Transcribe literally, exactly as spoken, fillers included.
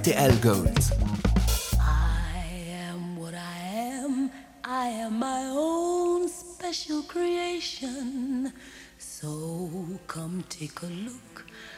R T L Gold. I am what I am. I am my own special creation. So come take a look